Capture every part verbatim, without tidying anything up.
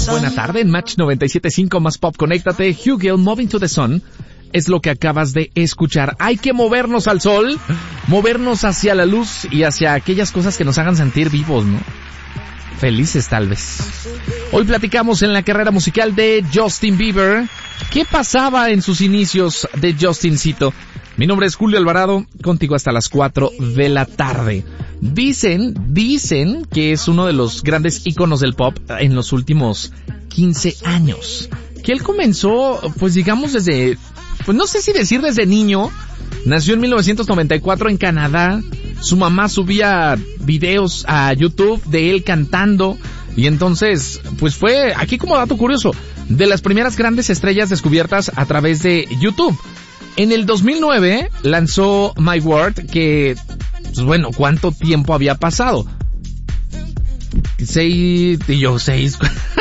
Buena tarde en Match noventa y siete punto cinco más Pop. Conéctate. Hugel, Moving to the Sun, es lo que acabas de escuchar. Hay que movernos al sol, movernos hacia la luz y hacia aquellas cosas que nos hagan sentir vivos, ¿no? Felices tal vez. Hoy platicamos en la carrera musical de Justin Bieber. ¿Qué pasaba en sus inicios de Justincito? Mi nombre es Julio Alvarado, contigo hasta las cuatro de la tarde. Dicen, dicen que es uno de los grandes íconos del pop en los últimos quince años. Que él comenzó, pues digamos desde, pues no sé si decir desde niño. Nació en mil novecientos noventa y cuatro en Canadá. Su mamá subía videos a YouTube de él cantando. Y entonces, pues fue, aquí como dato curioso, de las primeras grandes estrellas descubiertas a través de YouTube. En el dos mil nueve lanzó My World, que, pues bueno, ¿cuánto tiempo había pasado? Seis, y yo seis.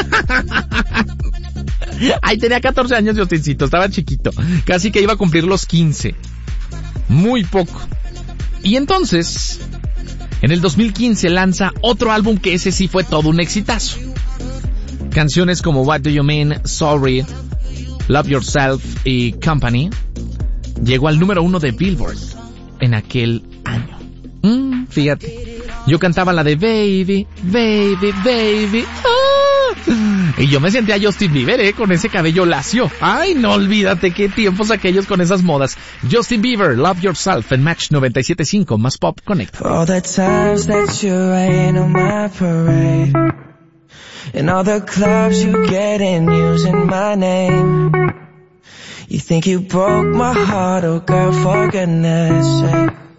Ay, tenía catorce años, Justincito, estaba chiquito. Casi que iba a cumplir los quince. Muy poco. Y entonces, en el dos mil quince lanza otro álbum que ese sí fue todo un exitazo. Canciones como What Do You Mean, Sorry, Love Yourself y Company. Llegó al número uno de Billboard en aquel año. Mm, fíjate, yo cantaba la de Baby, Baby, Baby. ¡Ah! Y yo me sentía Justin Bieber, eh, con ese cabello lacio. Ay, no olvídate qué tiempos aquellos con esas modas. Justin Bieber, Love Yourself en Match noventa y siete punto cinco más Pop Connect. All the times that you rain on my parade, and all the clubs you get in using my name. You think you broke my heart, oh girl, for goodness sake.